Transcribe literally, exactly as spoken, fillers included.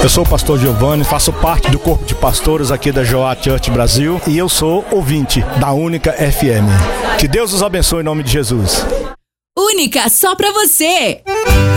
Eu sou o pastor Giovanni, faço parte do corpo de pastores aqui da Joá Church Brasil e eu sou ouvinte da Única F M. Que Deus os abençoe em nome de Jesus. Única, só pra você!